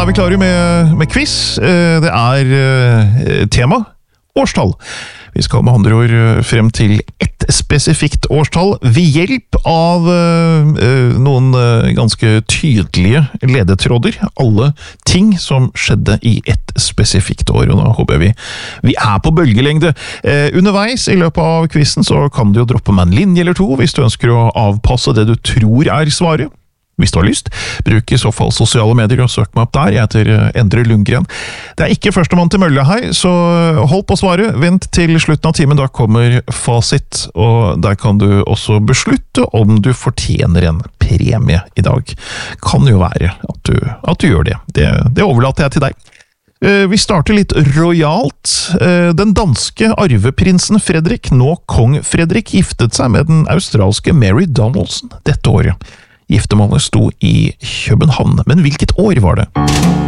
Da vi klare med quiz. Det tema årstall. Vi skal med andre ord frem til ett spesifikt årstall ved hjelp av noen ganske tydelige ledetråder. Alle ting som skjedde i ett spesifikt år, og nå håper jeg vi på bølgelengde. Underveis i løpet av quizen så kan du jo droppe med en linje eller to hvis du ønsker å avpasse det du tror svaret. Hvis du har lyst, bruk i så fall sosiale medier og søk meg opp der. Jeg heter Endre Lundgren. Det ikke førstemann til mølle her, så hold på svaret. Vent til slutten av timen, da kommer fasit, og der kan du også beslutte om du fortjener en premie i dag. Kan jo være at du gjør det. Det overlater jeg til deg. Vi starter litt rojalt. Den danske arveprinsen Frederik, nå kong Frederik, giftet seg med den australske Mary Donaldson dette året. Giftermålet sto i København, men hvilket år var det?